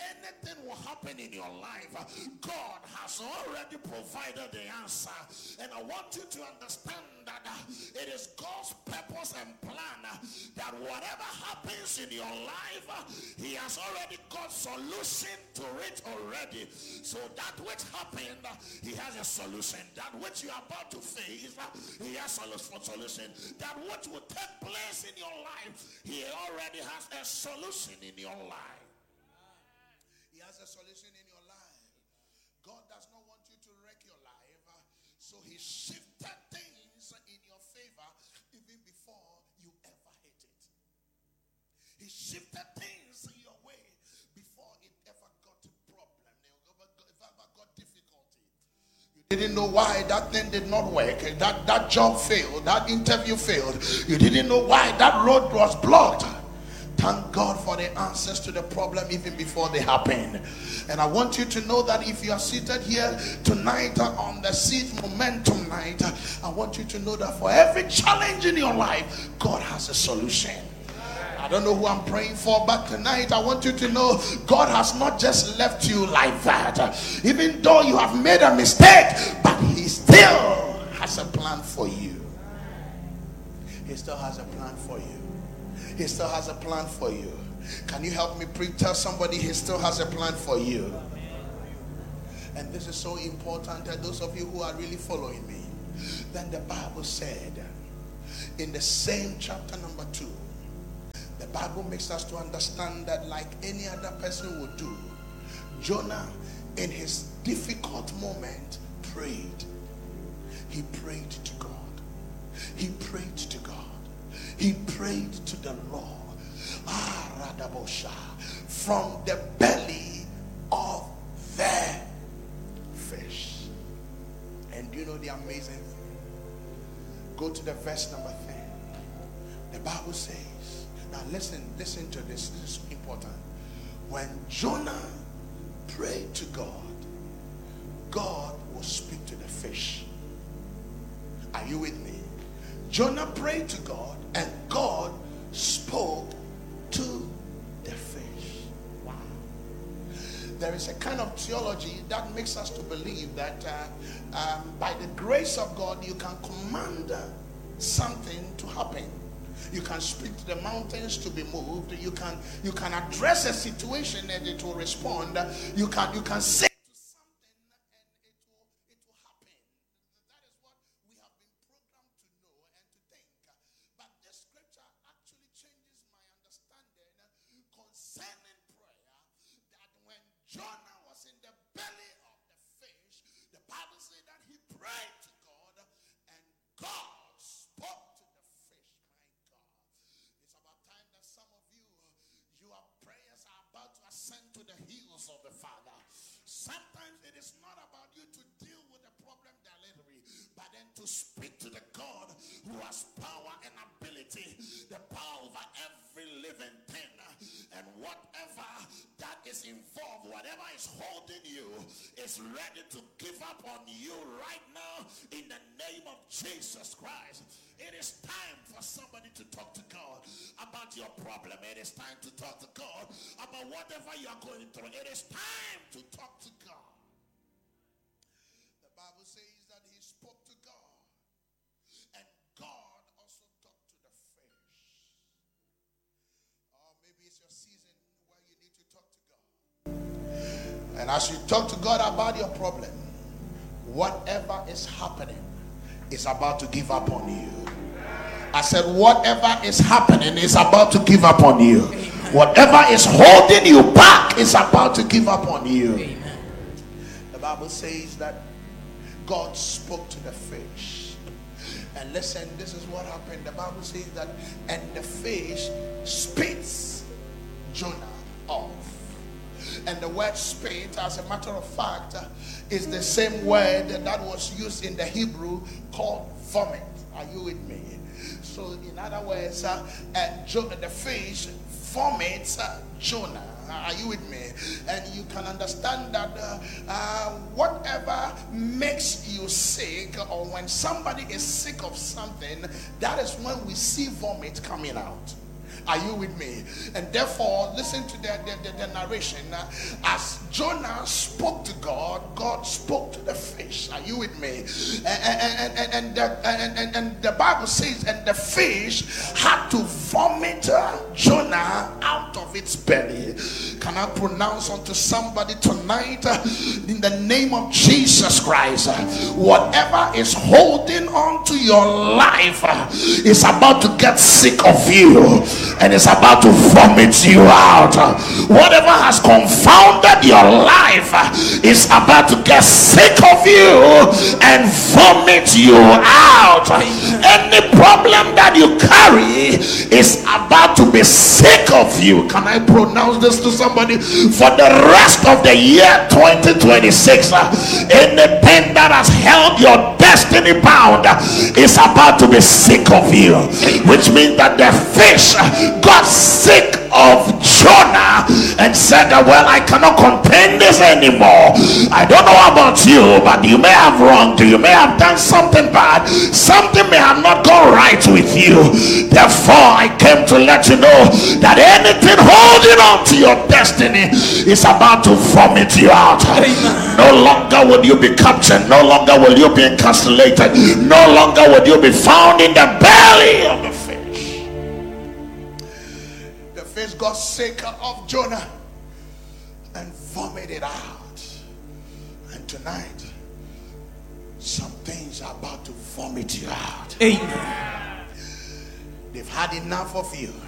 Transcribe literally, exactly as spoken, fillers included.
anything will happen in your life, God has already provided the answer. And I want you to understand that it is God's purpose and plan that whatever happens in your life, he has already got solution to it already. So that which happened, he has a solution. That which you are about to face, he has a solution. That which will take place in your life, he already has a solution in your life. He has a solution in your life. God does not want you to wreck your life, so he shifted things in your favor even before you ever hit it. He shifted things your way before it ever got a problem, it ever got difficulty. You didn't know why that thing did not work, that, that job failed, that interview failed. You didn't know why that road was blocked. Thank God for the answers to the problem even before they happen. And I want you to know that if you are seated here tonight on the Seed Momentum night, I want you to know that for every challenge in your life, God has a solution. I don't know who I'm praying for, but tonight I want you to know God has not just left you like that. Even though you have made a mistake, but he still has a plan for you. He still has a plan for you. He still has a plan for you. Can you help me preach? Tell somebody he still has a plan for you. And this is so important that those of you who are really following me. Then the Bible said in the same chapter number two, the Bible makes us to understand that like any other person would do, Jonah in his difficult moment prayed. He prayed to God. He prayed to God. He prayed to the Lord. Ah, Radabosha. From the belly of the fish. And do you know the amazing thing? Go to the verse number ten. The Bible says, now listen, listen to this. This is important. When Jonah prayed to God, God will speak to the fish. Are you with me? Jonah prayed to God and God spoke to the fish. Wow. There is a kind of theology that makes us to believe that uh, um, by the grace of God you can command uh, something to happen. You can speak to the mountains to be moved. You can you can address a situation and it will respond. You can you can say to something and it will it will happen. That is what we have been programmed to know and to think. But this scripture actually changes my understanding concerning prayer. That when Jonah was in the belly of the fish, the Bible said that he prayed to God and God spoke to the fish. My God. It's about time that some of you, your prayers are about to ascend to the hills of the Father. Sometimes it is not about you to deal with the problem directly, but then to speak to the God who has power and ability, the power over every living thing. And whatever that is involved, whatever is holding you, is ready to give up on you right now in the name of Jesus Christ. It is time for somebody to talk to God about your problem. It is time to talk to God about whatever you are going through. It is time to talk to God. The Bible says that he spoke to God, and God also talked to the fish. Or maybe it's your season where you need to talk to God. And as you talk to God about your problem, whatever is happening is about to give up on you. I said whatever is happening is about to give up on you. Amen. Whatever is holding you back is about to give up on you. Amen. The Bible says that God spoke to the fish. And listen, this is what happened. The Bible says that, and the fish spits Jonah off. And the word spit, as a matter of fact, is the same word that was used in the Hebrew called vomit. Are you with me? So in other words, uh, uh, jo- the fish vomits uh, Jonah. Are you with me? And you can understand that uh, uh, whatever makes you sick, or when somebody is sick of something, that is when we see vomit coming out. Are you with me? And therefore, listen to the, the, the, the narration. As Jonah spoke to God, God spoke to the fish. Are you with me? And, and, and, and, the, and, and, and the Bible says, and the fish had to vomit Jonah out of its belly. Can I pronounce unto somebody tonight, in the name of Jesus Christ, whatever is holding on to your life is about to get sick of you and is about to vomit you out. Whatever has confounded your life is about to get sick of you and vomit you out. Any problem that you carry is about to be sick of you. Can I pronounce this to somebody? For the rest of the year twenty twenty-six, any pain that has held your destiny bound is about to be sick of you, which means that the fish got sick of Jonah and said, well, I cannot contain this anymore. I don't know about you, but you may have wronged, you may have done something bad, something may have not gone right with you. Therefore I came to let you know that anything holding on to your destiny is about to vomit you out. Amen. No longer will you be captured, no longer will you be encapsulated, no longer will you be found in the belly of the fish. The fish got sick of Jonah and vomited out. And tonight, some things are about to vomit you out. Amen. They've had enough of you.